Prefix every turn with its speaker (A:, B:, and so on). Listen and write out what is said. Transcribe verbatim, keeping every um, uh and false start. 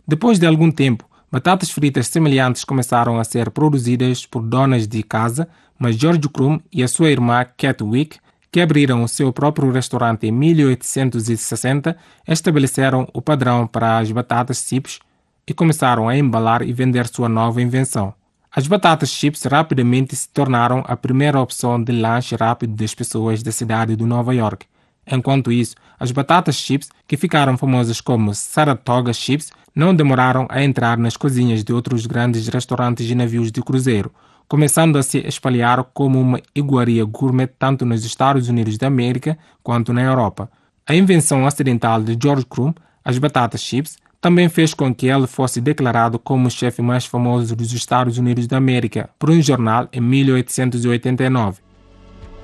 A: Depois de algum tempo, batatas fritas semelhantes começaram a ser produzidas por donas de casa, mas George Crumb e a sua irmã Cat Wick, que abriram o seu próprio restaurante em mil oitocentos e sessenta, estabeleceram o padrão para as batatas chips e começaram a embalar e vender sua nova invenção. As batatas chips rapidamente se tornaram a primeira opção de lanche rápido das pessoas da cidade de Nova York. Enquanto isso, as batatas chips, que ficaram famosas como Saratoga Chips, não demoraram a entrar nas cozinhas de outros grandes restaurantes e navios de cruzeiro, começando a se espalhar como uma iguaria gourmet tanto nos Estados Unidos da América quanto na Europa. A invenção acidental de George Crumb, as batatas chips, também fez com que ele fosse declarado como o chefe mais famoso dos Estados Unidos da América por um jornal em mil oitocentos e oitenta e nove.